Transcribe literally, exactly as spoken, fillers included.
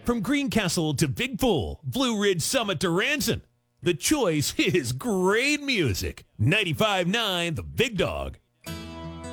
From Greencastle to Big Pool, Blue Ridge Summit to Ranson, the choice is great music. ninety-five point nine The Big Dog.